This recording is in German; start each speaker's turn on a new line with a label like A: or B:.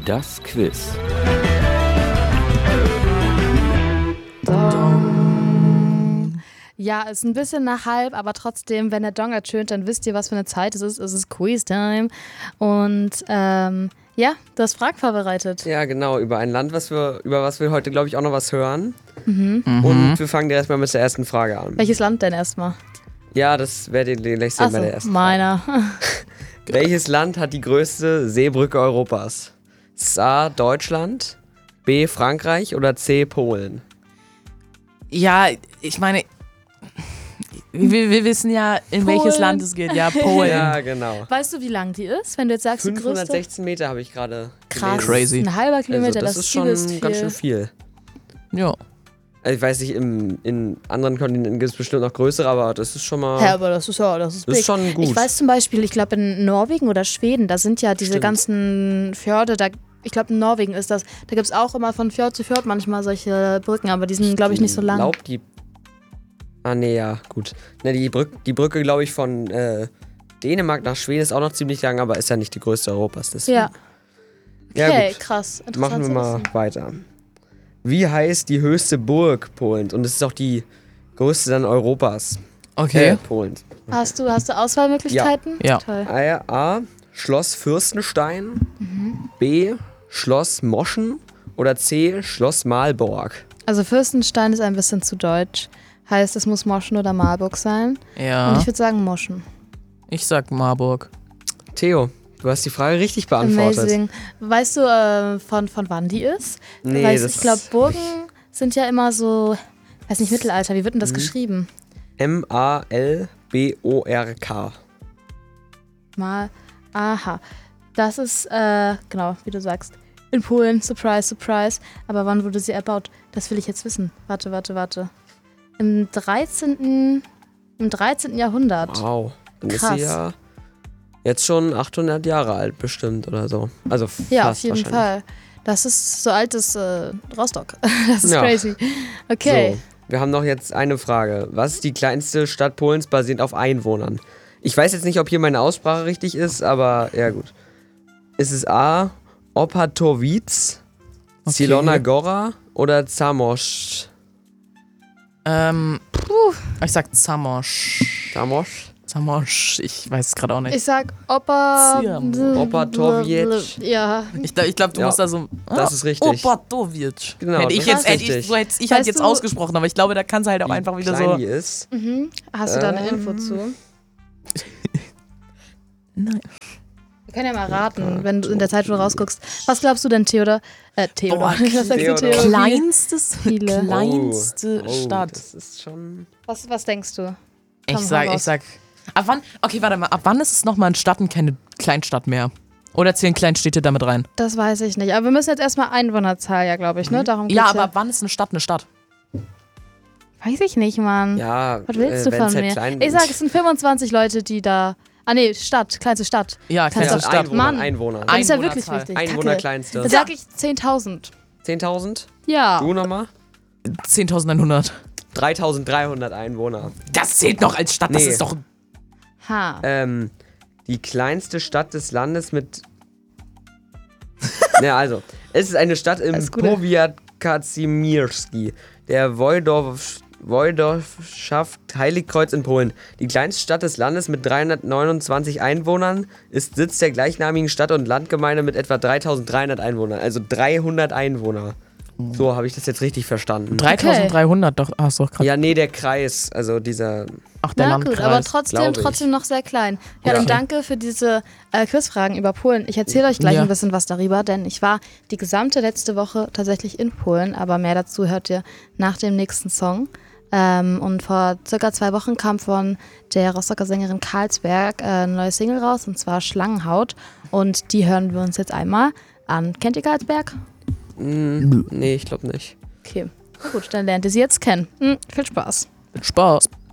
A: Das Quiz.
B: Ja, ist ein bisschen nach halb, aber trotzdem, wenn der Dong ertönt, dann wisst ihr, was für eine Zeit es ist. Es ist Quiz-Time. Und ja, du hast Fragen vorbereitet.
C: Ja, genau, über ein Land, über was wir heute, glaube ich, auch noch was hören.
B: Mhm.
C: Und wir fangen direkt mal mit der ersten Frage an.
B: Welches Land denn erstmal?
C: Ja, das werdet ihr gleich sehen bei der ersten
B: meiner.
C: Frage. Welches Land hat die größte Seebrücke Europas? Ist A. Deutschland, B. Frankreich oder C. Polen?
D: Ja, ich meine, wir wissen ja, in welches Land es geht. Ja, Polen.
C: Ja, genau.
B: Weißt du, wie lang die ist, wenn du jetzt sagst, die größte?
C: 516 Meter habe ich gerade
B: Krass.
C: gelesen.
D: Crazy.
B: Ein halber Kilometer,
C: Also, das ist schon
B: viel.
C: ganz schön viel.
D: Ja.
C: Also ich weiß nicht, in anderen Kontinenten gibt es bestimmt noch größere, aber das ist schon mal...
B: Ja, aber das ist
C: Das
B: big.
C: ist schon gut.
B: Ich weiß zum Beispiel, ich glaube in Norwegen oder Schweden, da sind ja diese
C: Stimmt.
B: ganzen Fjorde, ich glaube in Norwegen ist das, da gibt es auch immer von Fjord zu Fjord manchmal solche Brücken, aber die sind, glaube ich, nicht so lang.
C: Ja, gut. Ne, die Brücke, glaube ich, von Dänemark nach Schweden ist auch noch ziemlich lang, aber ist ja nicht die größte Europas. Deswegen.
B: Ja.
C: Ja,
B: Okay,
C: gut.
B: krass. Interessant
C: Machen wir
B: zu
C: mal
B: wissen.
C: weiter. Wie heißt die höchste Burg Polens? Und es ist auch die größte dann Europas.
D: Okay.
C: Polens.
B: Hast du Auswahlmöglichkeiten?
D: Ja.
B: Toll.
C: A. Schloss Fürstenstein. B. Schloss Moschen. Oder C. Schloss Malborg.
B: Also Fürstenstein ist ein bisschen zu deutsch. Heißt, es muss Moschen oder Marburg sein. Und
D: Ja.
B: ich würde sagen Moschen.
D: Ich sag Marburg.
C: Theo, du hast die Frage richtig beantwortet.
B: Amazing. Weißt du, von wann die ist?
C: Nee,
B: Ich glaube, Burgen sind ja immer so, weiß nicht, Mittelalter. Wie wird denn das geschrieben?
C: Malbork.
B: Aha. Das ist, genau, wie du sagst, in Polen. Surprise, surprise. Aber wann wurde sie erbaut? Das will ich jetzt wissen. Warte. Im 13. Jahrhundert.
C: Wow. Dann ist
B: Krass.
C: sie ja jetzt schon 800 Jahre alt bestimmt oder so. Also
B: Ja,
C: fast
B: auf jeden
C: wahrscheinlich.
B: Fall. Das ist so alt as Rostock. Das ist
C: Ja.
B: crazy. Okay.
C: So, wir haben noch jetzt eine Frage. Was ist die kleinste Stadt Polens basierend auf Einwohnern? Ich weiß jetzt nicht, ob hier meine Aussprache richtig ist, aber ja gut. Ist es A. Opatowice, Zielona Góra oder Zamość?
D: Ich sag Zamość. Zamość, ich weiß es gerade auch nicht.
B: Ich sag Opatowice. Ja.
D: Ich glaube, du
C: Ja,
D: musst da so...
C: das ist richtig.
D: Opatowice.
C: Genau,
D: Hätte ich
C: das
D: jetzt,
C: ist richtig.
D: so hätte ich
B: Weißt
D: halt jetzt
B: du-
D: ausgesprochen, aber ich glaube, da kannst du halt auch
C: Wie
D: einfach wieder
C: klein
D: so...
C: die ist.
B: Hast du da eine Info zu?
D: Nein.
B: Wir können ja mal raten, wenn du in der Zeit, wo du rausguckst. Was glaubst du denn, Theodor? Theodor.
D: Boah,
B: Was sagst du,
C: Theodor.
B: Theodor?
D: Kleinste
B: Viele.
D: Stadt.
C: Das ist schon...
B: Was denkst du?
D: Ich
B: Komm,
D: sag,
B: hau raus.
D: ab wann, okay, warte mal, ab wann ist es nochmal eine Stadt und keine Kleinstadt mehr? Oder zählen Kleinstädte damit rein?
B: Das weiß ich nicht. Aber wir müssen jetzt erstmal Einwohnerzahl, ja, glaube ich, ne? Darum geht's
D: Ja, aber ab wann ist eine Stadt eine Stadt?
B: Weiß ich nicht, Mann.
C: Ja,
B: Was willst du
C: wenn's
B: von
C: halt
B: mir?
C: klein
B: Ich sag, es sind 25 Leute, die da... kleinste Stadt.
D: Ja,
B: Kleinste
D: kleinste
B: Stadt.
D: Stadt.
C: Einwohner,
B: Mann.
C: Einwohner.
B: Das ist ja wirklich
D: Einwohnerzahl.
B: wichtig.
C: Einwohner
B: Kacke.
C: kleinste.
B: Dann sag ich 10.000.
C: 10.000?
B: Ja.
C: Du nochmal?
D: 10.100.
C: 3.300 Einwohner.
D: Das zählt noch als Stadt, das
C: Nee.
D: ist doch...
B: Ha.
C: Die kleinste Stadt des Landes mit... Ja, also, es ist eine Stadt im
B: Alles Gute.
C: Powiat Kazimierski, der Woiwodschaft Heiligkreuz in Polen. Die kleinste Stadt des Landes mit 329 Einwohnern ist Sitz der gleichnamigen Stadt- und Landgemeinde mit etwa 3.300 Einwohnern. Also 300 Einwohner. So habe ich das jetzt richtig verstanden.
D: 3.300, doch. Ach so, krass.
C: Ja, nee, der Kreis, also dieser...
D: Ach, der
B: Na
D: Landkreis.
B: gut, aber
C: glaub
B: trotzdem
C: ich.
B: noch sehr klein. Ja,
C: Ja.
B: dann danke für diese Quizfragen über Polen. Ich erzähle euch gleich
D: Ja.
B: ein bisschen was darüber, denn ich war die gesamte letzte Woche tatsächlich in Polen, aber mehr dazu hört ihr nach dem nächsten Song. Und vor circa 2 Wochen kam von der Rostocker Sängerin Karlsberg eine neue Single raus, und zwar Schlangenhaut. Und die hören wir uns jetzt einmal an. Kennt ihr Karlsberg?
C: Nee, ich glaube nicht.
B: Okay, na gut, dann lernt ihr sie jetzt kennen. Viel Spaß.
D: Spaß.